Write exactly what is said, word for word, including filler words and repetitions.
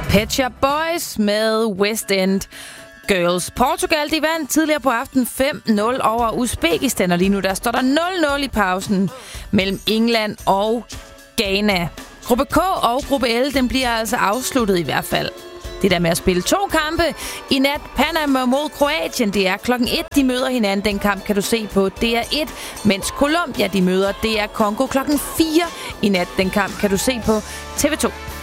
Pet Shop Boys med West End Girls. Portugal, de vandt tidligere på aften fem nul over Uzbekistan, og lige nu der står der nul nul i pausen mellem England og Ghana. Gruppe K og gruppe L, den bliver altså afsluttet i hvert fald. Det der med at spille to kampe i nat. Panama mod Kroatien, det er klokken et, de møder hinanden. Den kamp kan du se på D R et, mens Colombia, de møder D R Congo klokken fire i nat. Den kamp kan du se på T V to.